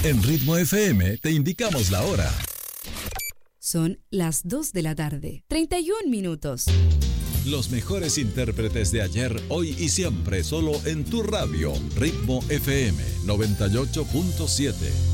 En Ritmo FM te indicamos la hora. Son las 2 de la tarde, 31 minutos. Los mejores intérpretes de ayer, hoy y siempre, solo en tu radio. Ritmo FM 98.7.